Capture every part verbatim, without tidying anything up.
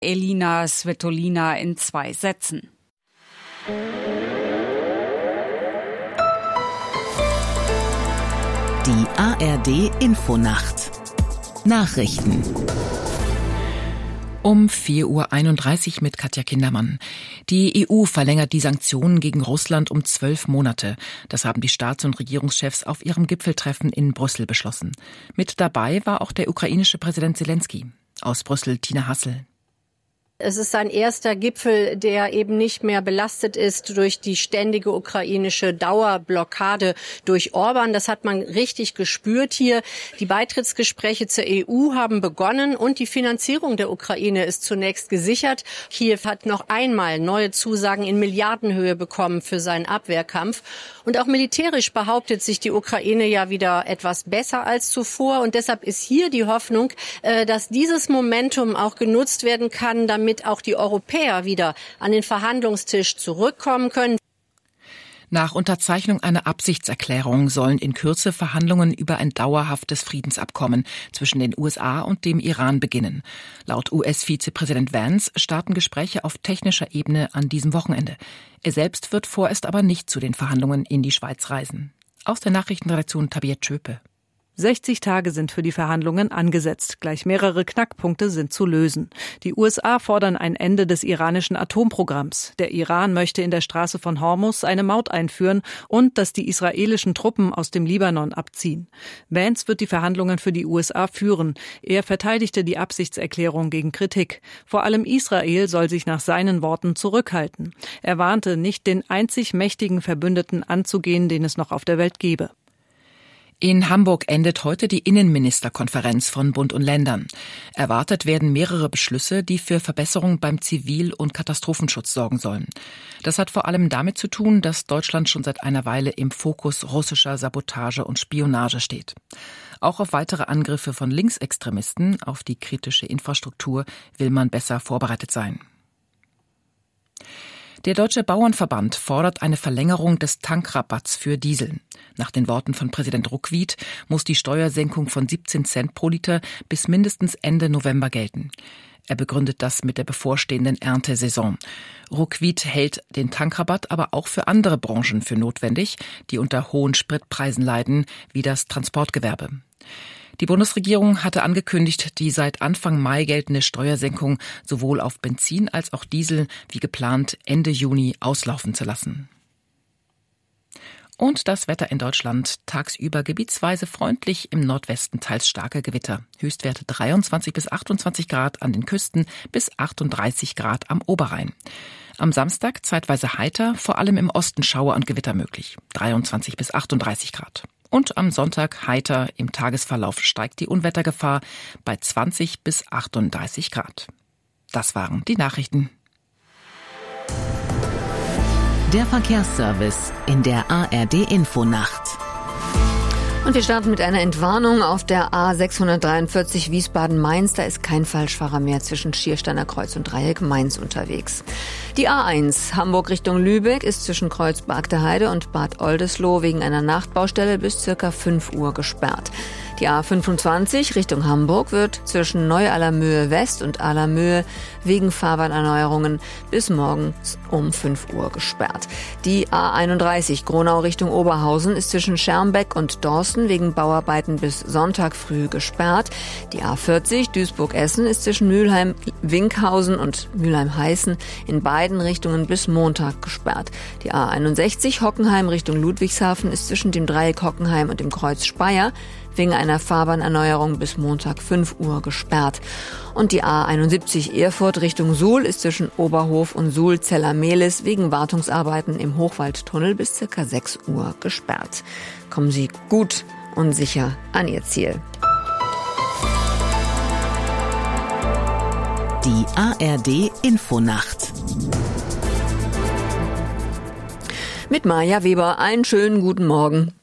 Elina Svitolina in zwei Sätzen. Die A R D-Infonacht. Nachrichten. Um vier Uhr einunddreißig mit Katja Kindermann. Die E U verlängert die Sanktionen gegen Russland um zwölf Monate. Das haben die Staats- und Regierungschefs auf ihrem Gipfeltreffen in Brüssel beschlossen. Mit dabei war auch der ukrainische Präsident Selenskyj. Aus Brüssel Tina Hassel. Es ist ein erster Gipfel, der eben nicht mehr belastet ist durch die ständige ukrainische Dauerblockade durch Orban. Das hat man richtig gespürt hier. Die Beitrittsgespräche zur E U haben begonnen und die Finanzierung der Ukraine ist zunächst gesichert. Kiew hat noch einmal neue Zusagen in Milliardenhöhe bekommen für seinen Abwehrkampf. Und auch militärisch behauptet sich die Ukraine ja wieder etwas besser als zuvor. Und deshalb ist hier die Hoffnung, dass dieses Momentum auch genutzt werden kann, damit auch die Europäer wieder an den Verhandlungstisch zurückkommen können. Nach Unterzeichnung einer Absichtserklärung sollen in Kürze Verhandlungen über ein dauerhaftes Friedensabkommen zwischen den U S A und dem Iran beginnen. Laut U S-Vizepräsident Vance starten Gespräche auf technischer Ebene an diesem Wochenende. Er selbst wird vorerst aber nicht zu den Verhandlungen in die Schweiz reisen. Aus der Nachrichtenredaktion Tabia Tschöpe. sechzig Tage sind für die Verhandlungen angesetzt. Gleich mehrere Knackpunkte sind zu lösen. Die U S A fordern ein Ende des iranischen Atomprogramms. Der Iran möchte in der Straße von Hormuz eine Maut einführen und dass die israelischen Truppen aus dem Libanon abziehen. Vance wird die Verhandlungen für die U S A führen. Er verteidigte die Absichtserklärung gegen Kritik. Vor allem Israel soll sich nach seinen Worten zurückhalten. Er warnte, nicht den einzig mächtigen Verbündeten anzugehen, den es noch auf der Welt gebe. In Hamburg endet heute die Innenministerkonferenz von Bund und Ländern. Erwartet werden mehrere Beschlüsse, die für Verbesserungen beim Zivil- und Katastrophenschutz sorgen sollen. Das hat vor allem damit zu tun, dass Deutschland schon seit einer Weile im Fokus russischer Sabotage und Spionage steht. Auch auf weitere Angriffe von Linksextremisten auf die kritische Infrastruktur will man besser vorbereitet sein. Der Deutsche Bauernverband fordert eine Verlängerung des Tankrabatts für Diesel. Nach den Worten von Präsident Ruckwied muss die Steuersenkung von siebzehn Cent pro Liter bis mindestens Ende November gelten. Er begründet das mit der bevorstehenden Erntesaison. Ruckwied hält den Tankrabatt aber auch für andere Branchen für notwendig, die unter hohen Spritpreisen leiden, wie das Transportgewerbe. Die Bundesregierung hatte angekündigt, die seit Anfang Mai geltende Steuersenkung sowohl auf Benzin als auch Diesel wie geplant Ende Juni auslaufen zu lassen. Und das Wetter in Deutschland: tagsüber gebietsweise freundlich, im Nordwesten teils starke Gewitter. Höchstwerte dreiundzwanzig bis achtundzwanzig Grad an den Küsten bis achtunddreißig Grad am Oberrhein. Am Samstag zeitweise heiter, vor allem im Osten Schauer und Gewitter möglich. dreiundzwanzig bis achtunddreißig Grad. Und am Sonntag heiter, im Tagesverlauf steigt die Unwettergefahr bei zwanzig bis achtunddreißig Grad. Das waren die Nachrichten. Der Verkehrsservice in der A R D-Infonacht. Und wir starten mit einer Entwarnung auf der A sechshundertdreiundvierzig Wiesbaden-Mainz. Da ist kein Falschfahrer mehr zwischen Schiersteiner Kreuz und Dreieck Mainz unterwegs. Die A eins Hamburg Richtung Lübeck ist zwischen Kreuz Bargteheide und Bad Oldesloe wegen einer Nachtbaustelle bis circa fünf Uhr gesperrt. Die A fünfundzwanzig Richtung Hamburg wird zwischen Neu-Allermöhe West und Allermöhe wegen Fahrbahnerneuerungen bis morgens um fünf Uhr gesperrt. Die A einunddreißig Gronau Richtung Oberhausen ist zwischen Schermbeck und Dorsten wegen Bauarbeiten bis Sonntag früh gesperrt. Die A vierzig Duisburg-Essen ist zwischen Mülheim-Winkhausen und Mülheim-Heißen in beiden Richtungen bis Montag gesperrt. Die A einundsechzig Hockenheim Richtung Ludwigshafen ist zwischen dem Dreieck Hockenheim und dem Kreuz Speyer wegen einer Fahrbahnerneuerung bis Montag fünf Uhr gesperrt. Und die A einundsiebzig Erfurt Richtung Suhl ist zwischen Oberhof und Suhl-Zellermehlis wegen Wartungsarbeiten im Hochwaldtunnel bis circa sechs Uhr gesperrt. Kommen Sie gut und sicher an Ihr Ziel. Die A R D-Infonacht. Mit Maja Weber einen schönen guten Morgen.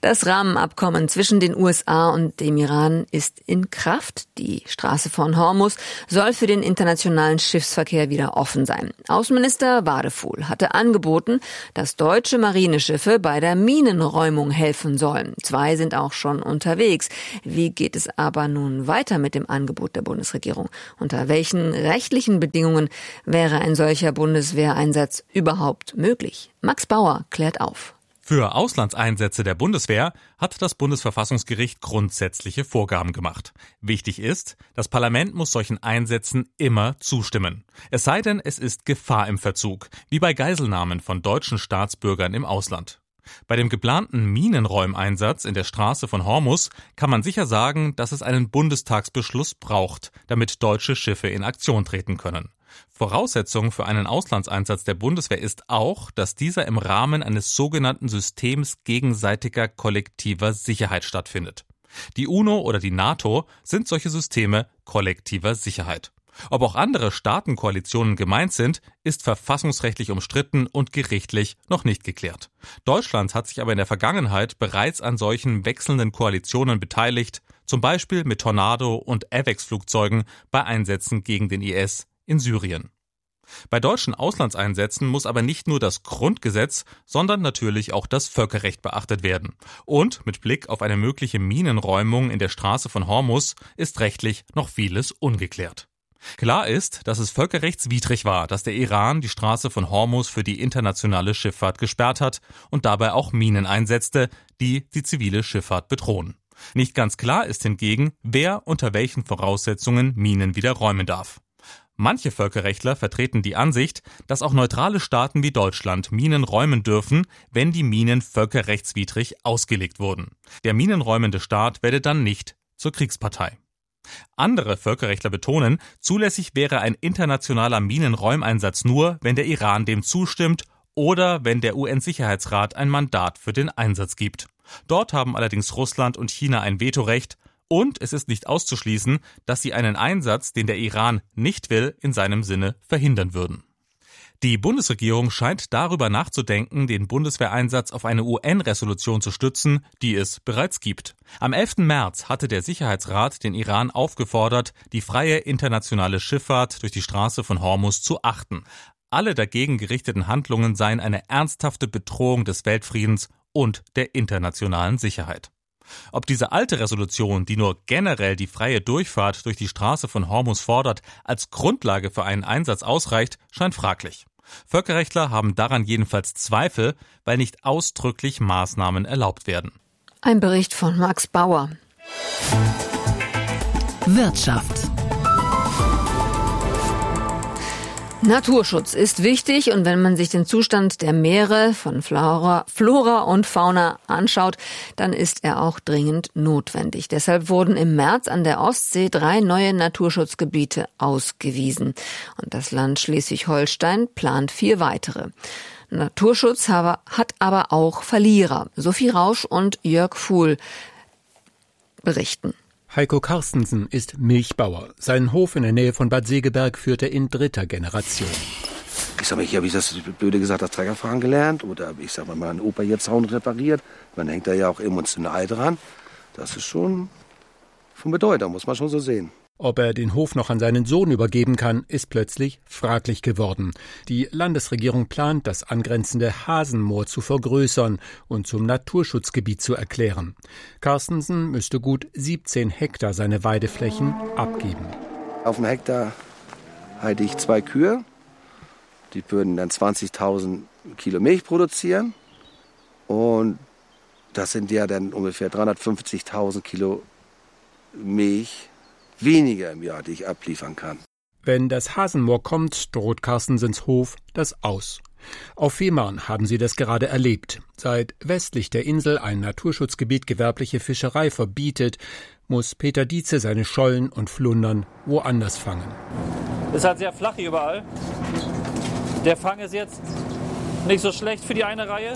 Das Rahmenabkommen zwischen den U S A und dem Iran ist in Kraft. Die Straße von Hormuz soll für den internationalen Schiffsverkehr wieder offen sein. Außenminister Wadefuhl hatte angeboten, dass deutsche Marineschiffe bei der Minenräumung helfen sollen. Zwei sind auch schon unterwegs. Wie geht es aber nun weiter mit dem Angebot der Bundesregierung? Unter welchen rechtlichen Bedingungen wäre ein solcher Bundeswehreinsatz überhaupt möglich? Max Bauer klärt auf. Für Auslandseinsätze der Bundeswehr hat das Bundesverfassungsgericht grundsätzliche Vorgaben gemacht. Wichtig ist, das Parlament muss solchen Einsätzen immer zustimmen. Es sei denn, es ist Gefahr im Verzug, wie bei Geiselnahmen von deutschen Staatsbürgern im Ausland. Bei dem geplanten Minenräumeinsatz in der Straße von Hormuz kann man sicher sagen, dass es einen Bundestagsbeschluss braucht, damit deutsche Schiffe in Aktion treten können. Voraussetzung für einen Auslandseinsatz der Bundeswehr ist auch, dass dieser im Rahmen eines sogenannten Systems gegenseitiger kollektiver Sicherheit stattfindet. Die UNO oder die NATO sind solche Systeme kollektiver Sicherheit. Ob auch andere Staatenkoalitionen gemeint sind, ist verfassungsrechtlich umstritten und gerichtlich noch nicht geklärt. Deutschland hat sich aber in der Vergangenheit bereits an solchen wechselnden Koalitionen beteiligt, zum Beispiel mit Tornado- und AWACS-Flugzeugen bei Einsätzen gegen den I S in Syrien. Bei deutschen Auslandseinsätzen muss aber nicht nur das Grundgesetz, sondern natürlich auch das Völkerrecht beachtet werden. Und mit Blick auf eine mögliche Minenräumung in der Straße von Hormuz ist rechtlich noch vieles ungeklärt. Klar ist, dass es völkerrechtswidrig war, dass der Iran die Straße von Hormuz für die internationale Schifffahrt gesperrt hat und dabei auch Minen einsetzte, die die zivile Schifffahrt bedrohen. Nicht ganz klar ist hingegen, wer unter welchen Voraussetzungen Minen wieder räumen darf. Manche Völkerrechtler vertreten die Ansicht, dass auch neutrale Staaten wie Deutschland Minen räumen dürfen, wenn die Minen völkerrechtswidrig ausgelegt wurden. Der minenräumende Staat werde dann nicht zur Kriegspartei. Andere Völkerrechtler betonen, zulässig wäre ein internationaler Minenräumeinsatz nur, wenn der Iran dem zustimmt oder wenn der U N-Sicherheitsrat ein Mandat für den Einsatz gibt. Dort haben allerdings Russland und China ein Vetorecht. Und es ist nicht auszuschließen, dass sie einen Einsatz, den der Iran nicht will, in seinem Sinne verhindern würden. Die Bundesregierung scheint darüber nachzudenken, den Bundeswehreinsatz auf eine U N-Resolution zu stützen, die es bereits gibt. Am elften März hatte der Sicherheitsrat den Iran aufgefordert, die freie internationale Schifffahrt durch die Straße von Hormuz zu achten. Alle dagegen gerichteten Handlungen seien eine ernsthafte Bedrohung des Weltfriedens und der internationalen Sicherheit. Ob diese alte Resolution, die nur generell die freie Durchfahrt durch die Straße von Hormuz fordert, als Grundlage für einen Einsatz ausreicht, scheint fraglich. Völkerrechtler haben daran jedenfalls Zweifel, weil nicht ausdrücklich Maßnahmen erlaubt werden. Ein Bericht von Max Bauer. Wirtschaft. Naturschutz ist wichtig und wenn man sich den Zustand der Meere von Flora, Flora und Fauna anschaut, dann ist er auch dringend notwendig. Deshalb wurden im März an der Ostsee drei neue Naturschutzgebiete ausgewiesen. Und das Land Schleswig-Holstein plant vier weitere. Naturschutz hat aber auch Verlierer. Sophie Rausch und Jörg Fuhl berichten. Heiko Carstensen ist Milchbauer. Seinen Hof in der Nähe von Bad Segeberg führt er in dritter Generation. Ich sag mal, hier habe ich das blöde gesagt, das Trägerfahren gelernt. Oder ich sag mal, mein Opa hier Zaun repariert. Man hängt da ja auch emotional dran. Das ist schon von Bedeutung, muss man schon so sehen. Ob er den Hof noch an seinen Sohn übergeben kann, ist plötzlich fraglich geworden. Die Landesregierung plant, das angrenzende Hasenmoor zu vergrößern und zum Naturschutzgebiet zu erklären. Carstensen müsste gut siebzehn Hektar seine Weideflächen abgeben. Auf einem Hektar halte ich zwei Kühe. Die würden dann zwanzigtausend Kilo Milch produzieren. Und das sind ja dann ungefähr dreihundertfünfzigtausend Kilo Milch weniger im Jahr, die ich abliefern kann. Wenn das Hasenmoor kommt, droht Carstensens Hof das Aus. Auf Fehmarn haben sie das gerade erlebt. Seit westlich der Insel ein Naturschutzgebiet gewerbliche Fischerei verbietet, muss Peter Dietze seine Schollen und Flundern woanders fangen. Es ist halt sehr flach hier überall. Der Fang ist jetzt nicht so schlecht für die eine Reihe.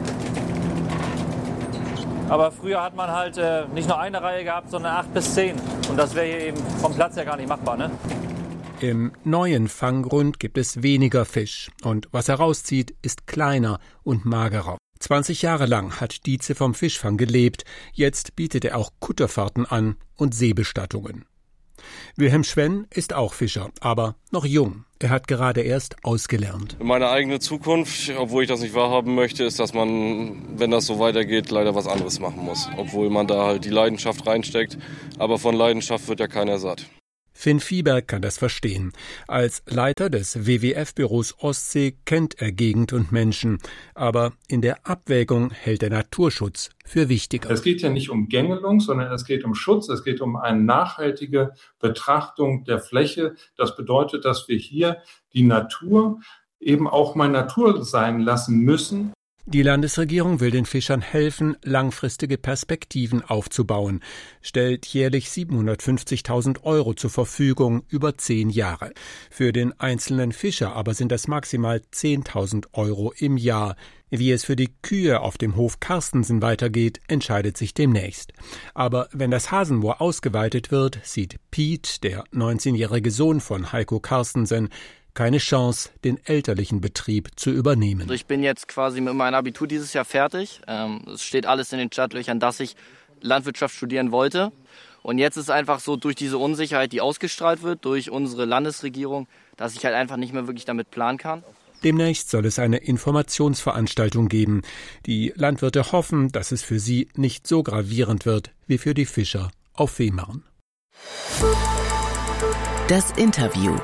Aber früher hat man halt äh, nicht nur eine Reihe gehabt, sondern acht bis zehn. Und das wäre hier eben vom Platz her gar nicht machbar, ne? Im neuen Fanggrund gibt es weniger Fisch. Und was herauszieht, ist kleiner und magerer. zwanzig Jahre lang hat Dietze vom Fischfang gelebt. Jetzt bietet er auch Kutterfahrten an und Seebestattungen. Wilhelm Schwenn ist auch Fischer, aber noch jung. Er hat gerade erst ausgelernt. Meine eigene Zukunft, obwohl ich das nicht wahrhaben möchte, ist, dass man, wenn das so weitergeht, leider was anderes machen muss. Obwohl man da halt die Leidenschaft reinsteckt. Aber von Leidenschaft wird ja keiner satt. Finn Fieberg kann das verstehen. Als Leiter des W W F-Büros Ostsee kennt er Gegend und Menschen. Aber in der Abwägung hält der Naturschutz für wichtiger. Es geht ja nicht um Gängelung, sondern es geht um Schutz. Es geht um eine nachhaltige Betrachtung der Fläche. Das bedeutet, dass wir hier die Natur eben auch mal Natur sein lassen müssen. Die Landesregierung will den Fischern helfen, langfristige Perspektiven aufzubauen, stellt jährlich siebenhundertfünfzigtausend Euro zur Verfügung über zehn Jahre. Für den einzelnen Fischer aber sind das maximal zehntausend Euro im Jahr. Wie es für die Kühe auf dem Hof Carstensen weitergeht, entscheidet sich demnächst. Aber wenn das Hasenmoor ausgeweitet wird, sieht Piet, der neunzehnjährige Sohn von Heiko Carstensen, keine Chance, den elterlichen Betrieb zu übernehmen. Also ich bin jetzt quasi mit meinem Abitur dieses Jahr fertig. Ähm, es steht alles in den Startlöchern, dass ich Landwirtschaft studieren wollte. Und jetzt ist einfach so durch diese Unsicherheit, die ausgestrahlt wird durch unsere Landesregierung, dass ich halt einfach nicht mehr wirklich damit planen kann. Demnächst soll es eine Informationsveranstaltung geben. Die Landwirte hoffen, dass es für sie nicht so gravierend wird wie für die Fischer auf Fehmarn. Das Interview.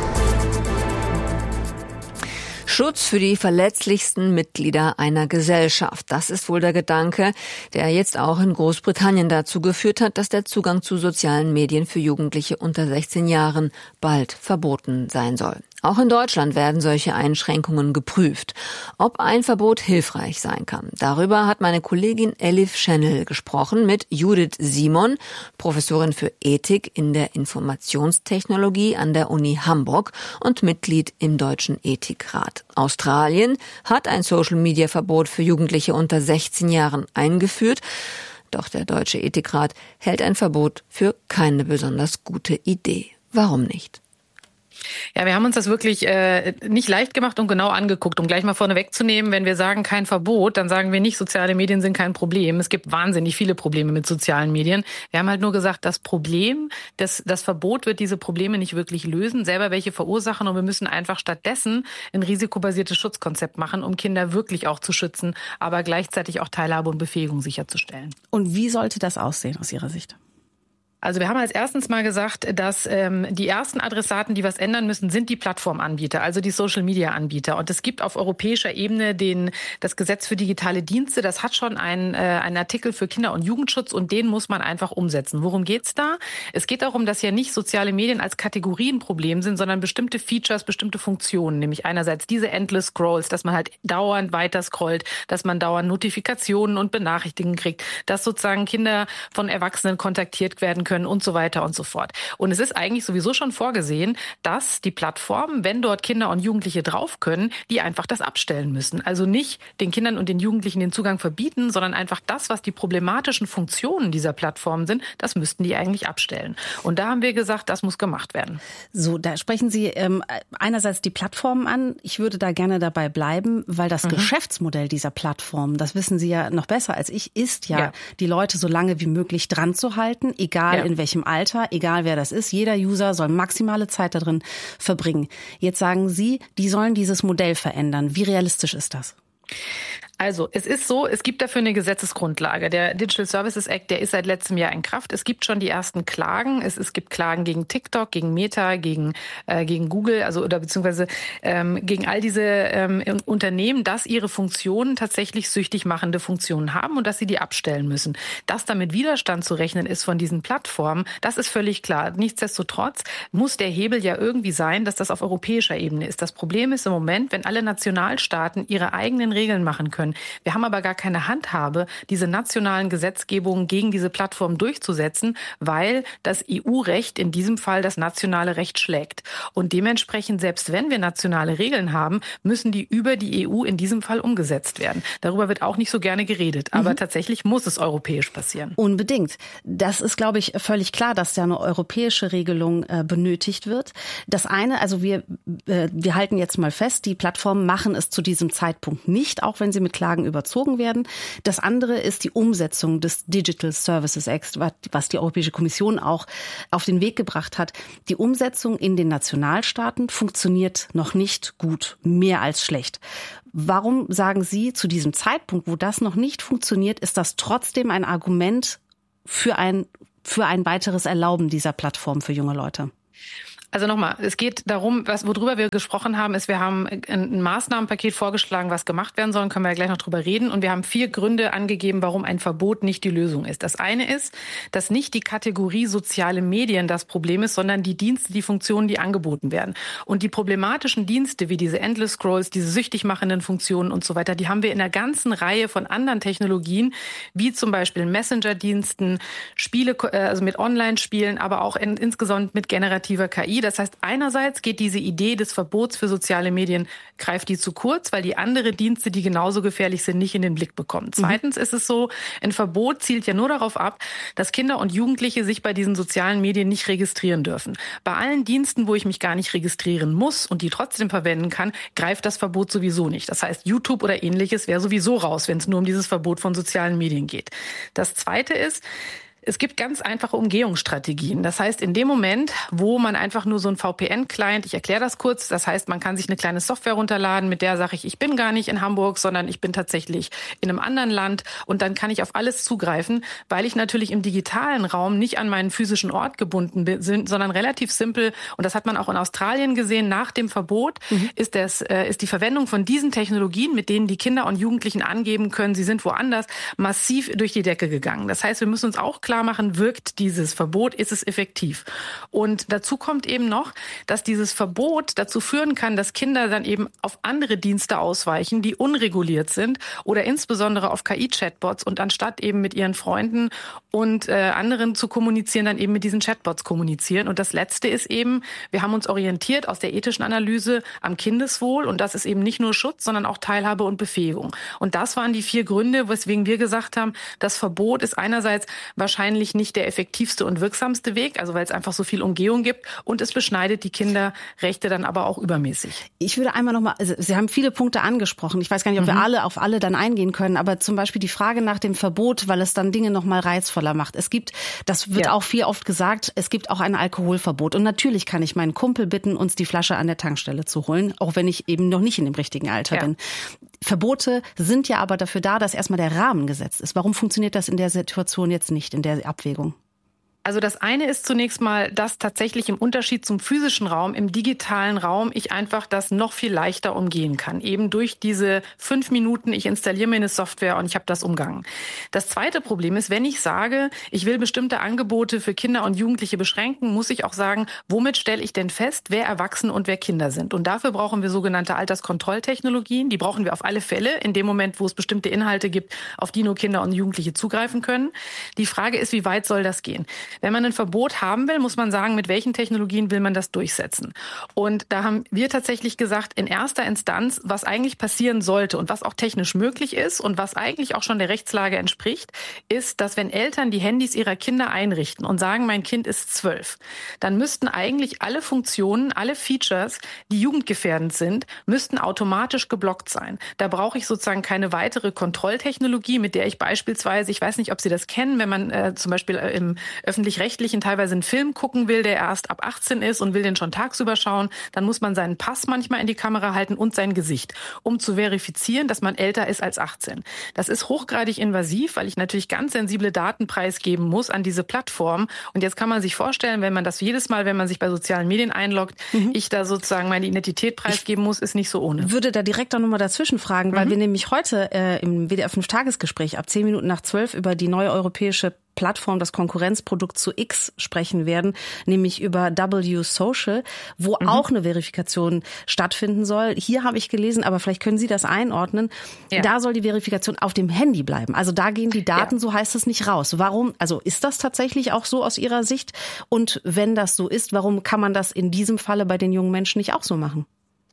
Schutz für die verletzlichsten Mitglieder einer Gesellschaft. Das ist wohl der Gedanke, der jetzt auch in Großbritannien dazu geführt hat, dass der Zugang zu sozialen Medien für Jugendliche unter sechzehn Jahren bald verboten sein soll. Auch in Deutschland werden solche Einschränkungen geprüft. Ob ein Verbot hilfreich sein kann, darüber hat meine Kollegin Elif Schennel gesprochen mit Judith Simon, Professorin für Ethik in der Informationstechnologie an der Uni Hamburg und Mitglied im Deutschen Ethikrat. Australien hat ein Social-Media-Verbot für Jugendliche unter sechzehn Jahren eingeführt. Doch der Deutsche Ethikrat hält ein Verbot für keine besonders gute Idee. Warum nicht? Ja, wir haben uns das wirklich äh, nicht leicht gemacht und genau angeguckt, um gleich mal vorne wegzunehmen. Wenn wir sagen kein Verbot, dann sagen wir nicht, soziale Medien sind kein Problem. Es gibt wahnsinnig viele Probleme mit sozialen Medien. Wir haben halt nur gesagt, das Problem, das, das Verbot wird diese Probleme nicht wirklich lösen, selber welche verursachen, und wir müssen einfach stattdessen ein risikobasiertes Schutzkonzept machen, um Kinder wirklich auch zu schützen, aber gleichzeitig auch Teilhabe und Befähigung sicherzustellen. Und wie sollte das aussehen aus Ihrer Sicht? Also wir haben als erstens mal gesagt, dass ähm, die ersten Adressaten, die was ändern müssen, sind die Plattformanbieter, also die Social-Media-Anbieter. Und es gibt auf europäischer Ebene den, das Gesetz für digitale Dienste. Das hat schon einen, äh, einen Artikel für Kinder- und Jugendschutz, und den muss man einfach umsetzen. Worum geht's da? Es geht darum, dass ja nicht soziale Medien als Kategorie ein Problem sind, sondern bestimmte Features, bestimmte Funktionen. Nämlich einerseits diese Endless Scrolls, dass man halt dauernd weiter scrollt, dass man dauernd Notifikationen und Benachrichtigungen kriegt, dass sozusagen Kinder von Erwachsenen kontaktiert werden können und so weiter und so fort. Und es ist eigentlich sowieso schon vorgesehen, dass die Plattformen, wenn dort Kinder und Jugendliche drauf können, die einfach das abstellen müssen. Also nicht den Kindern und den Jugendlichen den Zugang verbieten, sondern einfach das, was die problematischen Funktionen dieser Plattformen sind, das müssten die eigentlich abstellen. Und da haben wir gesagt, das muss gemacht werden. So, da sprechen Sie ähm, einerseits die Plattformen an. Ich würde da gerne dabei bleiben, weil das mhm. Geschäftsmodell dieser Plattformen, das wissen Sie ja noch besser als ich, ist ja, ja. die Leute so lange wie möglich dran zu halten, egal ja. in welchem Alter, egal wer das ist. Jeder User soll maximale Zeit da drin verbringen. Jetzt sagen Sie, die sollen dieses Modell verändern. Wie realistisch ist das? Also, es ist so, es gibt dafür eine Gesetzesgrundlage. Der Digital Services Act, der ist seit letztem Jahr in Kraft. Es gibt schon die ersten Klagen. Es, es gibt Klagen gegen TikTok, gegen Meta, gegen, äh, gegen Google, also oder beziehungsweise ähm, gegen all diese ähm, Unternehmen, dass ihre Funktionen tatsächlich süchtig machende Funktionen haben und dass sie die abstellen müssen. Dass damit Widerstand zu rechnen ist von diesen Plattformen, das ist völlig klar. Nichtsdestotrotz muss der Hebel ja irgendwie sein, dass das auf europäischer Ebene ist. Das Problem ist im Moment, wenn alle Nationalstaaten ihre eigenen Regeln machen können. Wir haben aber gar keine Handhabe, diese nationalen Gesetzgebungen gegen diese Plattformen durchzusetzen, weil das E U-Recht in diesem Fall das nationale Recht schlägt. Und dementsprechend, selbst wenn wir nationale Regeln haben, müssen die über die E U in diesem Fall umgesetzt werden. Darüber wird auch nicht so gerne geredet, aber mhm. tatsächlich muss es europäisch passieren. Unbedingt. Das ist, glaube ich, völlig klar, dass da eine europäische Regelung äh, benötigt wird. Das eine, also wir, äh, wir halten jetzt mal fest, die Plattformen machen es zu diesem Zeitpunkt nicht, auch wenn sie mit Klagen überzogen werden. Das andere ist die Umsetzung des Digital Services Act, was die Europäische Kommission auch auf den Weg gebracht hat. Die Umsetzung in den Nationalstaaten funktioniert noch nicht gut, mehr als schlecht. Warum sagen Sie, zu diesem Zeitpunkt, wo das noch nicht funktioniert, ist das trotzdem ein Argument für ein, für ein weiteres Erlauben dieser Plattform für junge Leute? Also nochmal, es geht darum, was, worüber wir gesprochen haben, ist, wir haben ein Maßnahmenpaket vorgeschlagen, was gemacht werden soll, können wir ja gleich noch drüber reden. Und wir haben vier Gründe angegeben, warum ein Verbot nicht die Lösung ist. Das eine ist, dass nicht die Kategorie soziale Medien das Problem ist, sondern die Dienste, die Funktionen, die angeboten werden. Und die problematischen Dienste, wie diese Endless Scrolls, diese süchtig machenden Funktionen und so weiter, die haben wir in einer ganzen Reihe von anderen Technologien, wie zum Beispiel Messenger-Diensten, Spiele, also mit Online-Spielen, aber auch in, insgesamt mit generativer K I. Das heißt, einerseits geht diese Idee des Verbots für soziale Medien, greift die zu kurz, weil die andere Dienste, die genauso gefährlich sind, nicht in den Blick bekommen. Zweitens ist es so, ein Verbot zielt ja nur darauf ab, dass Kinder und Jugendliche sich bei diesen sozialen Medien nicht registrieren dürfen. Bei allen Diensten, wo ich mich gar nicht registrieren muss und die trotzdem verwenden kann, greift das Verbot sowieso nicht. Das heißt, YouTube oder Ähnliches wäre sowieso raus, wenn es nur um dieses Verbot von sozialen Medien geht. Das Zweite ist, es gibt ganz einfache Umgehungsstrategien. Das heißt, in dem Moment, wo man einfach nur so ein V P N-Client, ich erkläre das kurz, das heißt, man kann sich eine kleine Software runterladen, mit der sage ich, ich bin gar nicht in Hamburg, sondern ich bin tatsächlich in einem anderen Land und dann kann ich auf alles zugreifen, weil ich natürlich im digitalen Raum nicht an meinen physischen Ort gebunden bin, sondern relativ simpel, und das hat man auch in Australien gesehen, nach dem Verbot mhm. ist, das, äh, ist die Verwendung von diesen Technologien, mit denen die Kinder und Jugendlichen angeben können, sie sind woanders, massiv durch die Decke gegangen. Das heißt, wir müssen uns auch klar machen, wirkt dieses Verbot, ist es effektiv? Und dazu kommt eben noch, dass dieses Verbot dazu führen kann, dass Kinder dann eben auf andere Dienste ausweichen, die unreguliert sind oder insbesondere auf K I-Chatbots und anstatt eben mit ihren Freunden und äh, anderen zu kommunizieren, dann eben mit diesen Chatbots kommunizieren. Und das Letzte ist eben, wir haben uns orientiert aus der ethischen Analyse am Kindeswohl und das ist eben nicht nur Schutz, sondern auch Teilhabe und Befähigung. Und das waren die vier Gründe, weswegen wir gesagt haben, das Verbot ist einerseits wahrscheinlich nicht der effektivste und wirksamste Weg, also weil es einfach so viel Umgehung gibt und es beschneidet die Kinderrechte dann aber auch übermäßig. Ich würde einmal nochmal, also Sie haben viele Punkte angesprochen. Ich weiß gar nicht, ob mhm. wir alle auf alle dann eingehen können, aber zum Beispiel die Frage nach dem Verbot, weil es dann Dinge nochmal reizvoller macht. Es gibt, das wird ja auch viel oft gesagt, es gibt auch ein Alkoholverbot und natürlich kann ich meinen Kumpel bitten, uns die Flasche an der Tankstelle zu holen, auch wenn ich eben noch nicht in dem richtigen Alter ja. bin. Verbote sind ja aber dafür da, dass erstmal der Rahmen gesetzt ist. Warum funktioniert das in der Situation jetzt nicht, in der Abwägung? Also das eine ist zunächst mal, dass tatsächlich im Unterschied zum physischen Raum, im digitalen Raum, ich einfach das noch viel leichter umgehen kann. Eben durch diese fünf Minuten, ich installiere mir eine Software und ich habe das umgangen. Das zweite Problem ist, wenn ich sage, ich will bestimmte Angebote für Kinder und Jugendliche beschränken, muss ich auch sagen, womit stelle ich denn fest, wer Erwachsene und wer Kinder sind? Und dafür brauchen wir sogenannte Alterskontrolltechnologien. Die brauchen wir auf alle Fälle in dem Moment, wo es bestimmte Inhalte gibt, auf die nur Kinder und Jugendliche zugreifen können. Die Frage ist, wie weit soll das gehen? Wenn man ein Verbot haben will, muss man sagen, mit welchen Technologien will man das durchsetzen. Und da haben wir tatsächlich gesagt, in erster Instanz, was eigentlich passieren sollte und was auch technisch möglich ist und was eigentlich auch schon der Rechtslage entspricht, ist, dass wenn Eltern die Handys ihrer Kinder einrichten und sagen, mein Kind ist zwölf, dann müssten eigentlich alle Funktionen, alle Features, die jugendgefährdend sind, müssten automatisch geblockt sein. Da brauche ich sozusagen keine weitere Kontrolltechnologie, mit der ich beispielsweise, ich weiß nicht, ob Sie das kennen, wenn man äh, zum Beispiel äh, im öffentlich-rechtlichen teilweise einen Film gucken will, der erst ab achtzehn ist und will den schon tagsüber schauen, dann muss man seinen Pass manchmal in die Kamera halten und sein Gesicht, um zu verifizieren, dass man älter ist als achtzehn. Das ist hochgradig invasiv, weil ich natürlich ganz sensible Daten preisgeben muss an diese Plattform. Und jetzt kann man sich vorstellen, wenn man das jedes Mal, wenn man sich bei sozialen Medien einloggt, mhm. ich da sozusagen meine Identität preisgeben muss, ist nicht so ohne. Ich würde da direkt auch nochmal dazwischen fragen, weil mhm. wir nämlich heute äh, im W D R fünf Tagesgespräch ab zehn Minuten nach zwölf über die neue europäische Plattform, das Konkurrenzprodukt zu X sprechen werden, nämlich über W Social, wo mhm. auch eine Verifikation stattfinden soll. Hier habe ich gelesen, aber vielleicht können Sie das einordnen, ja. da soll die Verifikation auf dem Handy bleiben. Also da gehen die Daten, ja. so heißt es, nicht raus. Warum? Also ist das tatsächlich auch so aus Ihrer Sicht? Und wenn das so ist, warum kann man das in diesem Falle bei den jungen Menschen nicht auch so machen?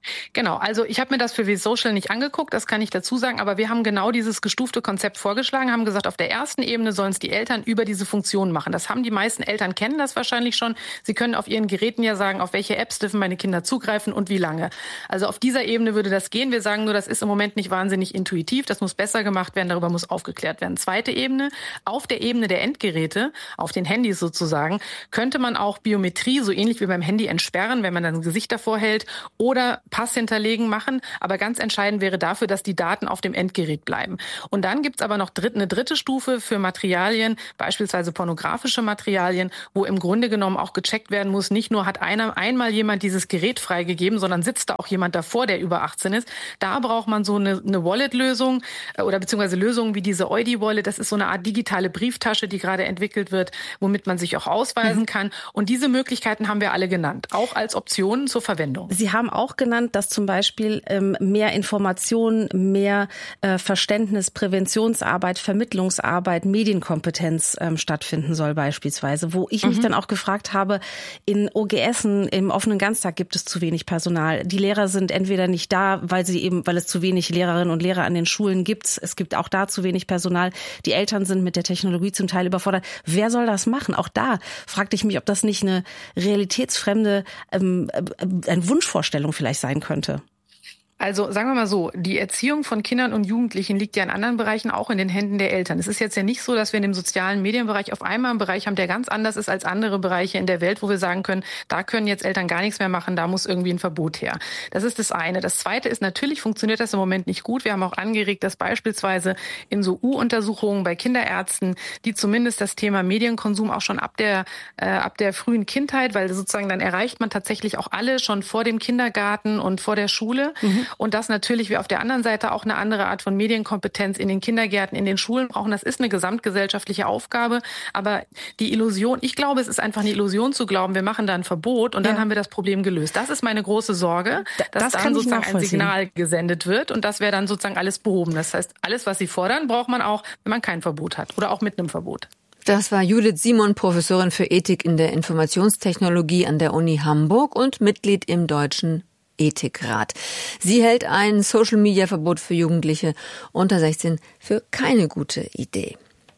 Genau, also ich habe mir das für W-Social nicht angeguckt, das kann ich dazu sagen, aber wir haben genau dieses gestufte Konzept vorgeschlagen, haben gesagt, auf der ersten Ebene sollen es die Eltern über diese Funktion machen. Das haben die meisten Eltern, kennen das wahrscheinlich schon. Sie können auf ihren Geräten ja sagen, auf welche Apps dürfen meine Kinder zugreifen und wie lange. Also auf dieser Ebene würde das gehen. Wir sagen nur, das ist im Moment nicht wahnsinnig intuitiv, das muss besser gemacht werden, darüber muss aufgeklärt werden. Zweite Ebene, auf der Ebene der Endgeräte, auf den Handys sozusagen, könnte man auch Biometrie, so ähnlich wie beim Handy, entsperren, wenn man dann ein Gesicht davor hält, oder Pass hinterlegen machen. Aber ganz entscheidend wäre dafür, dass die Daten auf dem Endgerät bleiben. Und dann gibt's aber noch dritt, eine dritte Stufe für Materialien, beispielsweise pornografische Materialien, wo im Grunde genommen auch gecheckt werden muss, nicht nur hat einer einmal jemand dieses Gerät freigegeben, sondern sitzt da auch jemand davor, der über achtzehn ist. Da braucht man so eine, eine Wallet-Lösung oder beziehungsweise Lösungen wie diese Eudi-Wallet. Das ist so eine Art digitale Brieftasche, die gerade entwickelt wird, womit man sich auch ausweisen mhm. kann. Und diese Möglichkeiten haben wir alle genannt, auch als Optionen zur Verwendung. Sie haben auch genannt, dass zum Beispiel ähm, mehr Information, mehr äh, Verständnis, Präventionsarbeit, Vermittlungsarbeit, Medienkompetenz ähm, stattfinden soll beispielsweise. Wo ich mhm. mich dann auch gefragt habe, in O G Essen, im offenen Ganztag gibt es zu wenig Personal. Die Lehrer sind entweder nicht da, weil sie eben, weil es zu wenig Lehrerinnen und Lehrer an den Schulen gibt. Es gibt auch da zu wenig Personal. Die Eltern sind mit der Technologie zum Teil überfordert. Wer soll das machen? Auch da fragte ich mich, ob das nicht eine realitätsfremde ähm, äh, eine Wunschvorstellung vielleicht sein könnte. Also sagen wir mal so, die Erziehung von Kindern und Jugendlichen liegt ja in anderen Bereichen auch in den Händen der Eltern. Es ist jetzt ja nicht so, dass wir in dem sozialen Medienbereich auf einmal einen Bereich haben, der ganz anders ist als andere Bereiche in der Welt, wo wir sagen können, da können jetzt Eltern gar nichts mehr machen, da muss irgendwie ein Verbot her. Das ist das eine. Das zweite ist, natürlich funktioniert das im Moment nicht gut. Wir haben auch angeregt, dass beispielsweise in so U-Untersuchungen bei Kinderärzten, die zumindest das Thema Medienkonsum auch schon ab der, äh, ab der frühen Kindheit, weil sozusagen dann erreicht man tatsächlich auch alle schon vor dem Kindergarten und vor der Schule. Mhm. Und dass natürlich wir auf der anderen Seite auch eine andere Art von Medienkompetenz in den Kindergärten, in den Schulen brauchen. Das ist eine gesamtgesellschaftliche Aufgabe. Aber die Illusion, ich glaube, es ist einfach eine Illusion zu glauben, wir machen da ein Verbot und dann ja. haben wir das Problem gelöst. Das ist meine große Sorge, dass das dann sozusagen ein Signal gesendet wird und das wäre dann sozusagen alles behoben. Das heißt, alles, was Sie fordern, braucht man auch, wenn man kein Verbot hat oder auch mit einem Verbot. Das war Judith Simon, Professorin für Ethik in der Informationstechnologie an der Uni Hamburg und Mitglied im Deutschen Ethikrat. Sie hält ein Social-Media-Verbot für Jugendliche unter sechzehn für keine gute Idee.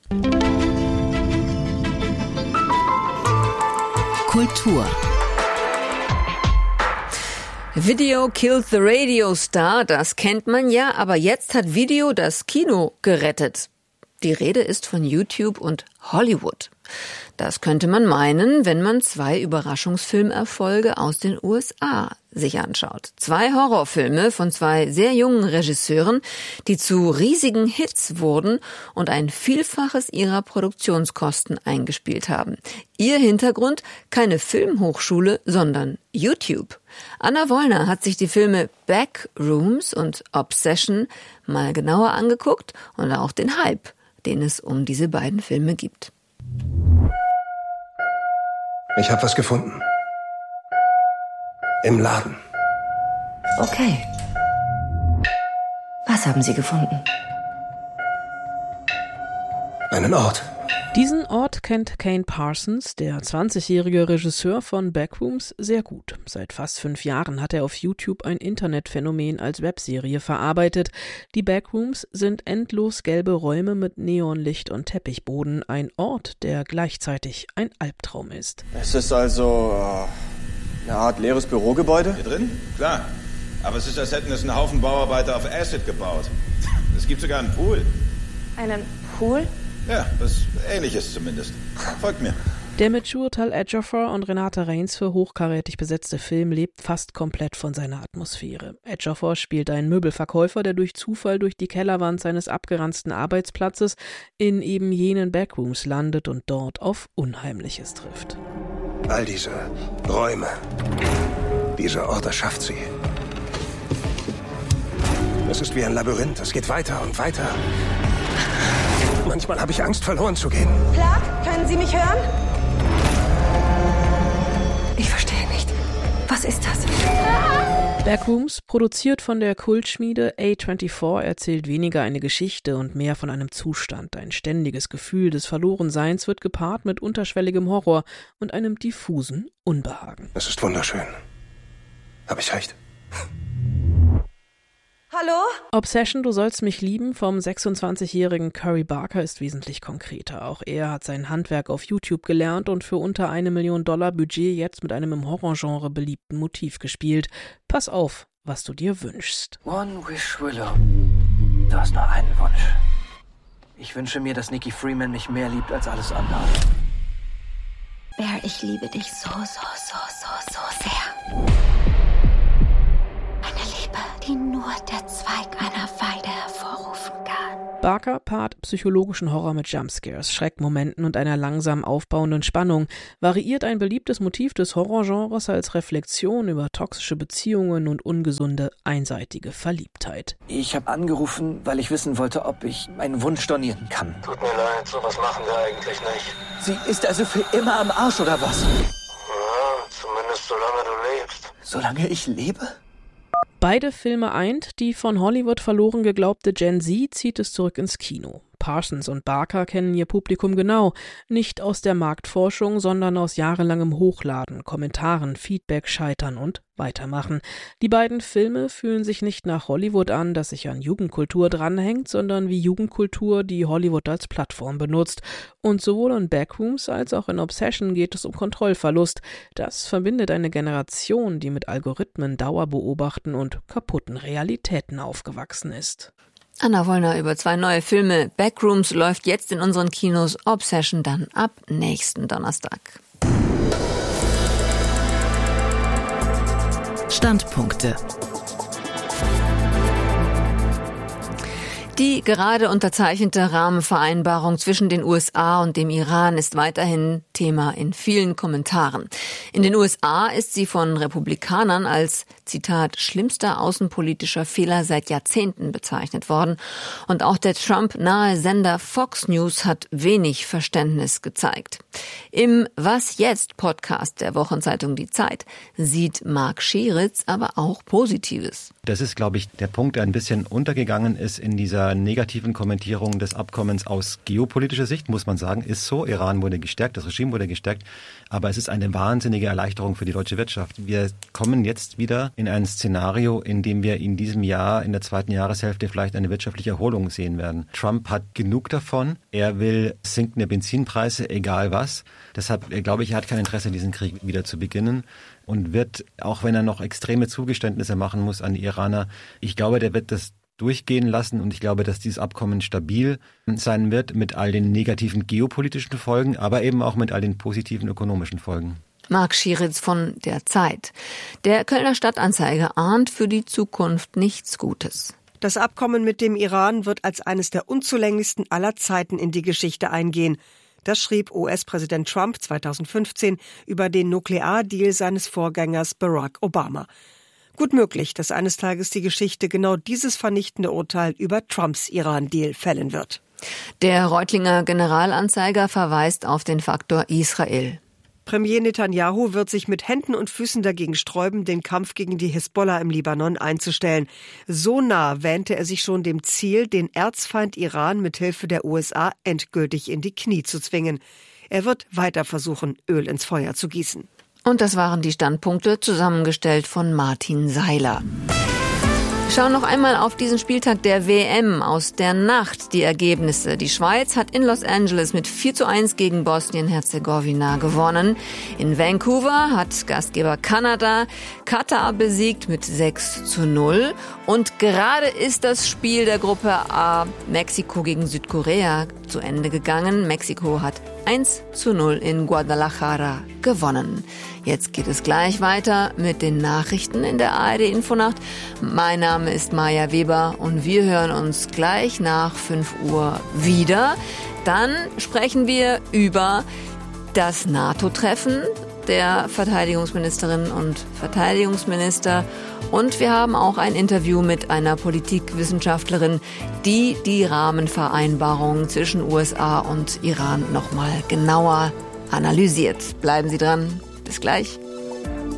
Kultur. Video killed the Radio Star, das kennt man ja, aber jetzt hat Video das Kino gerettet. Die Rede ist von YouTube und Hollywood. Das könnte man meinen, wenn man zwei Überraschungsfilmerfolge aus den U S A sich anschaut. Zwei Horrorfilme von zwei sehr jungen Regisseuren, die zu riesigen Hits wurden und ein Vielfaches ihrer Produktionskosten eingespielt haben. Ihr Hintergrund? Keine Filmhochschule, sondern YouTube. Anna Wollner hat sich die Filme Backrooms und Obsession mal genauer angeguckt und auch den Hype, den es um diese beiden Filme gibt. Ich habe was gefunden. Im Laden. Okay. Was haben Sie gefunden? Einen Ort. Diesen Ort kennt Kane Parsons, der zwanzigjährige Regisseur von Backrooms, sehr gut. Seit fast fünf Jahren hat er auf YouTube ein Internetphänomen als Webserie verarbeitet. Die Backrooms sind endlos gelbe Räume mit Neonlicht und Teppichboden, ein Ort, der gleichzeitig ein Albtraum ist. Es ist also äh, eine Art leeres Bürogebäude? Hier drin? Klar. Aber es ist, als hätten es einen Haufen Bauarbeiter auf Acid gebaut. Es gibt sogar einen Pool. Einen Pool? Ja, was Ähnliches zumindest. Folgt mir. Der mit Chiwetel Ejiofor und Renate Reins für hochkarätig besetzte Film lebt fast komplett von seiner Atmosphäre. Ejiofor spielt einen Möbelverkäufer, der durch Zufall durch die Kellerwand seines abgeranzten Arbeitsplatzes in eben jenen Backrooms landet und dort auf Unheimliches trifft. All diese Räume, dieser Ort erschafft sie. Es ist wie ein Labyrinth, es geht weiter und weiter. Manchmal habe ich Angst, verloren zu gehen. Clark, können Sie mich hören? Ich verstehe nicht. Was ist das? Backrooms, produziert von der Kultschmiede A vierundzwanzig, erzählt weniger eine Geschichte und mehr von einem Zustand. Ein ständiges Gefühl des Verlorenseins wird gepaart mit unterschwelligem Horror und einem diffusen Unbehagen. Es ist wunderschön. Habe ich recht? Hallo? Obsession, du sollst mich lieben vom sechsundzwanzigjährigen Curry Barker ist wesentlich konkreter. Auch er hat sein Handwerk auf YouTube gelernt und für unter eine Million Dollar Budget jetzt mit einem im Horrorgenre beliebten Motiv gespielt. Pass auf, was du dir wünschst. One wish, Willow. Du hast nur einen Wunsch. Ich wünsche mir, dass Nikki Freeman mich mehr liebt als alles andere. Bear, ich liebe dich so, so, so, so, so sehr. Eine Liebe, die nur der Zweig einer Weide hervorrufen kann. Barker paart psychologischen Horror mit Jumpscares, Schreckmomenten und einer langsam aufbauenden Spannung, variiert ein beliebtes Motiv des Horrorgenres als Reflexion über toxische Beziehungen und ungesunde, einseitige Verliebtheit. Ich habe angerufen, weil ich wissen wollte, ob ich meinen Wunsch stornieren kann. Tut mir leid, sowas machen wir eigentlich nicht. Sie ist also für immer am Arsch, oder was? Ja, zumindest solange du lebst. Solange ich lebe? Beide Filme eint, die von Hollywood verloren geglaubte Gen Z zieht es zurück ins Kino. Parsons und Barker kennen ihr Publikum genau, nicht aus der Marktforschung, sondern aus jahrelangem Hochladen, Kommentaren, Feedback, Scheitern und Weitermachen. Die beiden Filme fühlen sich nicht nach Hollywood an, das sich an Jugendkultur dranhängt, sondern wie Jugendkultur, die Hollywood als Plattform benutzt. Und sowohl in Backrooms als auch in Obsession geht es um Kontrollverlust. Das verbindet eine Generation, die mit Algorithmen, Dauerbeobachten und kaputten Realitäten aufgewachsen ist. Anna Wollner über zwei neue Filme. Backrooms läuft jetzt in unseren Kinos, Obsession dann ab nächsten Donnerstag. Standpunkte. Die gerade unterzeichnete Rahmenvereinbarung zwischen den U S A und dem Iran ist weiterhin Thema in vielen Kommentaren. In den U S A ist sie von Republikanern als, Zitat, schlimmster außenpolitischer Fehler seit Jahrzehnten bezeichnet worden. Und auch der Trump-nahe Sender Fox News hat wenig Verständnis gezeigt. Im Was jetzt Podcast der Wochenzeitung Die Zeit sieht Marc Scheritz aber auch Positives. Das ist, glaube ich, der Punkt, der ein bisschen untergegangen ist in dieser negativen Kommentierung des Abkommens aus geopolitischer Sicht, muss man sagen, ist so. Iran wurde gestärkt, das Regime wurde gestärkt, aber es ist eine wahnsinnige Erleichterung für die deutsche Wirtschaft. Wir kommen jetzt wieder in ein Szenario, in dem wir in diesem Jahr, in der zweiten Jahreshälfte vielleicht eine wirtschaftliche Erholung sehen werden. Trump hat genug davon. Er will sinkende Benzinpreise, egal was. Deshalb glaube ich, er hat kein Interesse, diesen Krieg wieder zu beginnen. Und wird, auch wenn er noch extreme Zugeständnisse machen muss an die Iraner, ich glaube, der wird das durchgehen lassen und ich glaube, dass dieses Abkommen stabil sein wird mit all den negativen geopolitischen Folgen, aber eben auch mit all den positiven ökonomischen Folgen. Marc Scheritz von der Zeit. Der Kölner Stadtanzeiger ahnt für die Zukunft nichts Gutes. Das Abkommen mit dem Iran wird als eines der unzulänglichsten aller Zeiten in die Geschichte eingehen. Das schrieb U S-Präsident Trump zweitausendfünfzehn über den Nukleardeal seines Vorgängers Barack Obama. Gut möglich, dass eines Tages die Geschichte genau dieses vernichtende Urteil über Trumps Iran-Deal fällen wird. Der Reutlinger Generalanzeiger verweist auf den Faktor Israel. Premier Netanyahu wird sich mit Händen und Füßen dagegen sträuben, den Kampf gegen die Hisbollah im Libanon einzustellen. So nah wähnte er sich schon dem Ziel, den Erzfeind Iran mit Hilfe der U S A endgültig in die Knie zu zwingen. Er wird weiter versuchen, Öl ins Feuer zu gießen. Und das waren die Standpunkte, zusammengestellt von Martin Seiler. Schauen noch einmal auf diesen Spieltag der W M aus der Nacht. Die Ergebnisse. Die Schweiz hat in Los Angeles mit vier zu eins gegen Bosnien-Herzegowina gewonnen. In Vancouver hat Gastgeber Kanada Katar besiegt mit sechs zu null. Und gerade ist das Spiel der Gruppe A Mexiko gegen Südkorea zu Ende gegangen. Mexiko hat eins zu null in Guadalajara gewonnen. Jetzt geht es gleich weiter mit den Nachrichten in der A R D-Infonacht. Mein Name ist Maja Weber und wir hören uns gleich nach fünf Uhr wieder. Dann sprechen wir über das NATO-Treffen der Verteidigungsministerinnen und Verteidigungsminister. Und wir haben auch ein Interview mit einer Politikwissenschaftlerin, die die Rahmenvereinbarungen zwischen U S A und Iran nochmal genauer analysiert. Bleiben Sie dran. Bis gleich.